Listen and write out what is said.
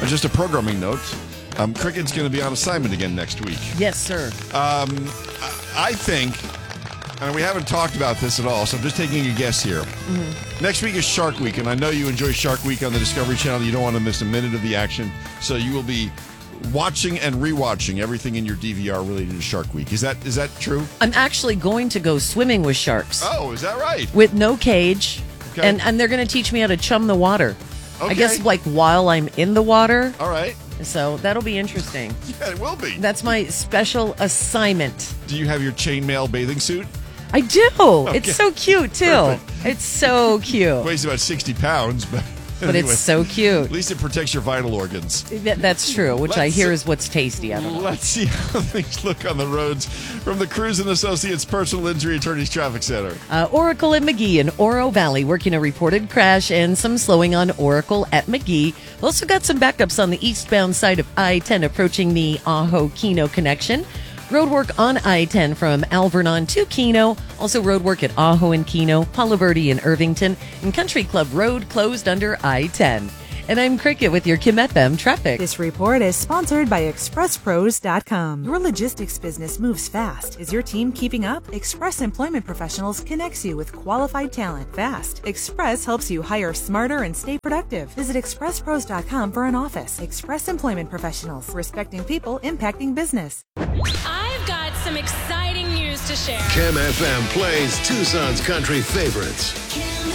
just a programming note. Cricket's going to be on assignment again next week. Yes, sir. I think, and we haven't talked about this at all, so I'm just taking a guess here. Mm-hmm. Next week is Shark Week, and I know you enjoy Shark Week on the Discovery Channel. You don't want to miss a minute of the action, so you will be watching and rewatching everything in your DVR related to Shark Week. Is that true? I'm actually going to go swimming with sharks. Oh, is that right? With no cage, Okay. and they're going to teach me how to chum the water. Okay. I guess like while I'm in the water. All right. So that'll be interesting. Yeah, it will be. That's my special assignment. Do you have your chainmail bathing suit? I do. Okay. It's so cute, too. Perfect. It's so cute. Weighs about 60 pounds, but But anyway, it's so cute. At least it protects your vital organs. That's true, which I hear is what's tasty. I don't know. Let's see how things look on the roads from the Cruz and Associates Personal Injury Attorneys Traffic Center. Oracle at McGee in Oro Valley working a reported crash and some slowing on Oracle at McGee. Also got some backups on the eastbound side of I-10 approaching the Ajo-Keno connection. Roadwork on I-10 from Alvernon to Keno. Also roadwork at Ajo and Keno, Palo Verde and Irvington, and Country Club Road closed under I-10. And I'm Cricket with your Kim FM traffic. This report is sponsored by ExpressPros.com. Your logistics business moves fast. Is your team keeping up? Express Employment Professionals connects you with qualified talent fast. Express helps you hire smarter and stay productive. Visit ExpressPros.com for an office. Express Employment Professionals, respecting people, impacting business. I've got some exciting news to share. Kim FM plays Tucson's country favorites. Kim